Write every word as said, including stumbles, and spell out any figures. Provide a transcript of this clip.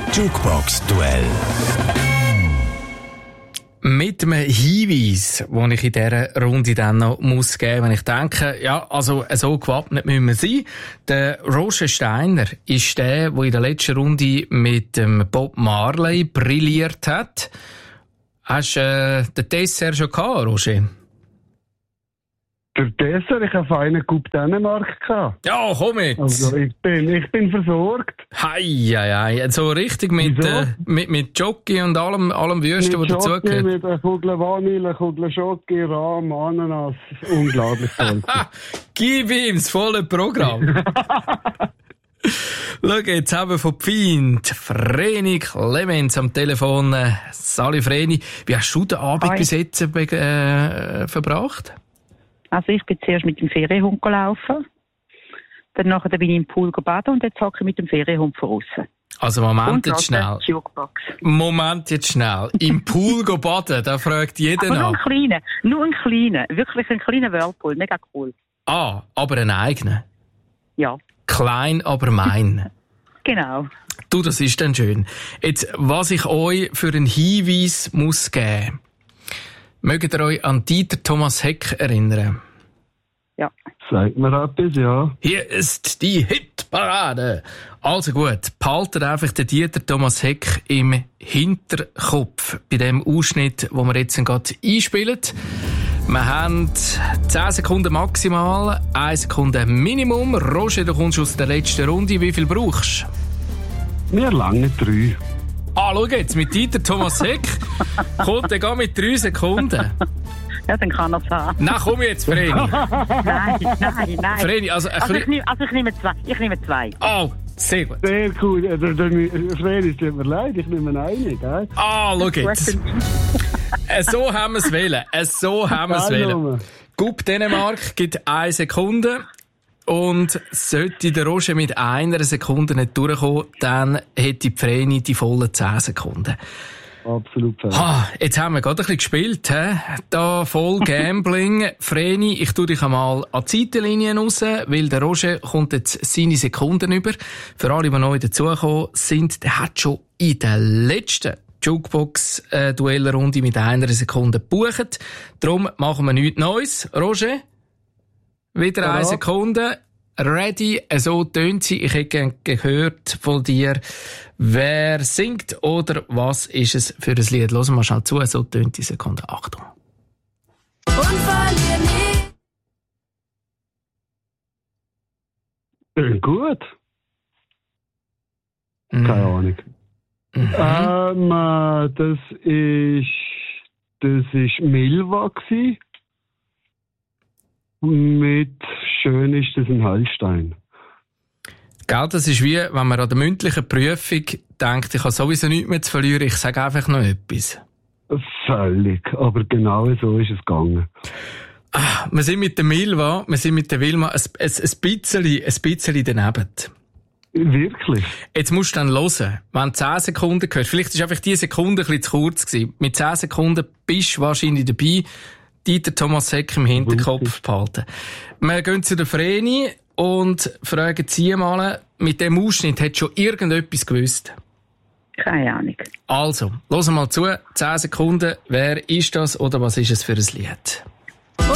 Jukebox-Duell. Mit einem Hinweis, den ich in dieser Runde dann noch muss geben, wenn ich denke, ja, also so gewappnet müssen wir sein. Der Roger Steiner ist der, der in der letzten Runde mit dem Bob Marley brilliert hat. Hast du äh, den Dessert schon gehabt, Roger? Der Dessert, ich habe einen Coup Dänemark gehabt. Ja, komm jetzt! Also ich bin, ich bin versorgt. Hei, hei, hei. So richtig mit, äh, mit, mit Jockey und allem, allem Würsten, was dazugehört. Mit einer Kugel Vanille, Kugel Schoki, Rahm, Ananas. Unglaublich toll. Gib ihm das volle Programm. Schau, jetzt haben wir von Pfind Vreni Clemens am Telefon. Sali Vreni, wie hast du den Abend bis jetzt äh, verbracht? Also ich bin zuerst mit dem Ferienhund gelaufen, dann nachher bin ich im Pool baden und jetzt hocke ich mit dem Ferienhund draussen. Also Moment jetzt schnell. Moment jetzt schnell. Im Pool baden, da fragt jeder aber nach. Nur einen kleinen, nur einen kleinen, wirklich einen kleinen Whirlpool, mega cool. Ah, aber einen eigenen? Ja. Klein, aber mein. Genau. Du, das ist dann schön. Jetzt, was ich euch für einen Hinweis muss geben. Mögt ihr euch an Dieter Thomas Heck erinnern? Ja. Sagt mir etwas, ja. Hier ist die Hitparade. Also gut, behaltet einfach den Dieter Thomas Heck im Hinterkopf bei dem Ausschnitt, wo wir jetzt gerade einspielen. Wir haben zehn Sekunden maximal, eine Sekunde Minimum. Roger, du kommst aus der letzten Runde. Wie viel brauchst du? Wir lange drei. Ah, schau jetzt, mit Dieter Thomas Heck kommt er mit drei Sekunden. Ja, dann kann er es haben. Nein, komm jetzt, Vreni. Nein, nein, nein. Vreni, also, also, ich nehme, also ich nehme zwei. Ich nehme zwei. Oh, sehr gut. Sehr cool. Vreni, es tut mir leid, ich nehme eine, gell? Ah, schau jetzt. So haben wir es wollen. So haben wir es wollen. Gup Dänemark gibt eine Sekunde. Und sollte der Roger mit einer Sekunde nicht durchkommen, dann hätte die Vreni die vollen zehn Sekunden. Absolut. Ha, jetzt haben wir gerade ein bisschen gespielt, he? Da voll Gambling. Vreni, ich tue dich einmal an die Seitenlinien raus, weil der Roger kommt jetzt seine Sekunden über. Für alle, die neu dazugekommen sind, der hat schon in der letzten Jukebox-Duellrunde mit einer Sekunde gebucht. Darum machen wir nichts Neues. Roger? Wieder ja. Eine Sekunde. Ready, so tönt sie. Ich hätte gerne gehört von dir, wer singt oder was ist es für ein Lied. Hören wir mal schnell zu, so tönt die Sekunde. Achtung. Und verlier nie. Tönt gut. Mhm. Keine Ahnung. Mhm. Ähm, äh, das ist, das ist Milva gsi. Mit «Schön ist das ein Hallstein». Gell, das ist wie, wenn man an der mündlichen Prüfung denkt, ich habe sowieso nichts mehr zu verlieren, ich sage einfach noch etwas. Völlig, aber genau so ist es gegangen. Ah, wir sind mit der Milva, wir sind mit der Wilma ein, ein, ein bisschen, ein bisschen daneben. Wirklich? Jetzt musst du dann hören, wenn du zehn Sekunden gehört, vielleicht ist einfach diese Sekunde ein bisschen zu kurz gewesen. Mit zehn Sekunden bist du wahrscheinlich dabei, Dieter Thomas Heck im Hinterkopf behalten. Wir gehen zu der Vreni und fragen sie mal, mit dem Ausschnitt hat schon irgendetwas gewusst? Keine Ahnung. Also, hören wir mal zu. zehn Sekunden. Wer ist das oder was ist es für ein Lied?